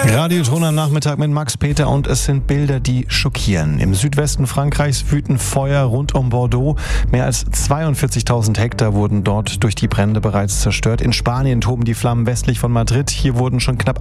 Radioton am Nachmittag mit Max Peter und es sind Bilder, die schockieren. Im Südwesten Frankreichs wüten Feuer rund um Bordeaux. Mehr als 42.000 Hektar wurden dort durch die Brände bereits zerstört. In Spanien toben die Flammen westlich von Madrid. Hier wurden schon knapp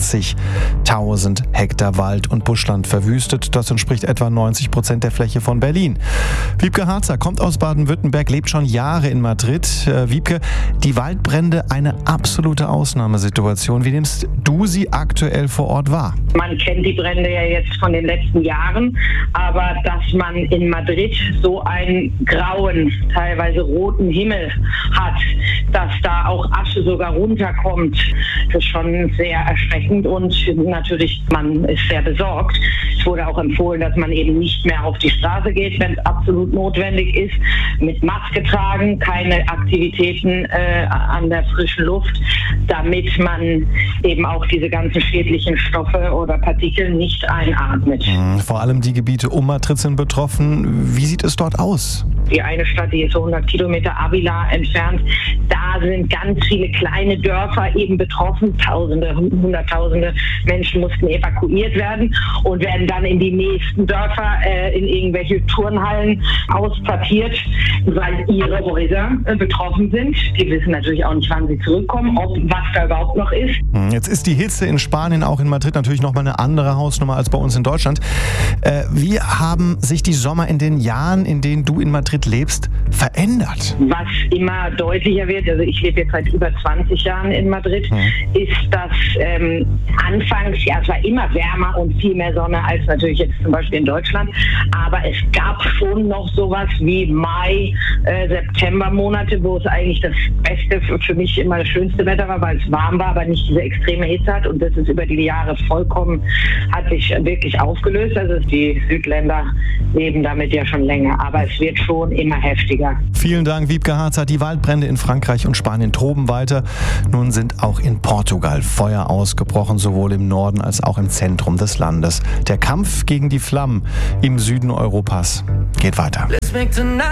80.000 Hektar Wald und Buschland verwüstet. Das entspricht etwa 90% der Fläche von Berlin. Wiebke Harzer kommt aus Baden-Württemberg, lebt schon Jahre in Madrid. Wiebke, die Waldbrände, eine absolute Ausnahmesituation. Wie nimmst du sie aktuell vor Ort wahr? Man kennt die Brände ja jetzt von den letzten Jahren, aber dass man in Madrid so einen grauen, teilweise roten Himmel hat, dass da auch Asche sogar runterkommt, ist schon sehr erschreckend und natürlich, man ist sehr besorgt. Es wurde auch empfohlen, dass man eben nicht mehr auf die Straße geht, wenn es absolut notwendig ist, mit Maske tragen, keine Aktivitäten an der frischen Luft, damit man eben auch diese ganzen schädlichen Stoffe oder Partikel nicht einatmet. Vor allem die Gebiete um Madrid sind betroffen. Wie sieht es dort aus? Die eine Stadt, die ist so 100 Kilometer Ávila entfernt. Da sind ganz viele kleine Dörfer eben betroffen. Tausende, Hunderttausende Menschen mussten evakuiert werden und werden dann in die nächsten Dörfer, in irgendwelche Turnhallen ausquartiert, weil ihre Häuser betroffen sind. Die wissen natürlich auch nicht, wann sie zurückkommen, was da überhaupt noch ist. Jetzt ist die Hitze in Spanien, auch in Madrid, natürlich nochmal eine andere Hausnummer als bei uns in Deutschland. Wie haben sich die Sommer in den Jahren, in denen du in Madrid lebst, verändert? Was immer deutlicher wird, also ich lebe jetzt seit über 20 Jahren in Madrid, ist, dass anfangs, ja, es war immer wärmer und viel mehr Sonne als natürlich jetzt zum Beispiel in Deutschland, aber es gab schon noch sowas wie Mai, September-Monate, wo es eigentlich das Beste, für mich immer das schönste Wetter war, weil es warm war, aber nicht diese extreme Hitze hat, und das ist über die Jahre vollkommen, hat sich wirklich aufgelöst. Also die Südländer leben damit ja schon länger, aber es wird schon immer heftiger. Vielen Dank, Wiebke Harzer. Die Waldbrände in Frankreich und Spanien toben weiter. Nun sind auch in Portugal Feuer ausgebrochen, sowohl im Norden als auch im Zentrum des Landes. Der Kampf gegen die Flammen im Süden Europas geht weiter.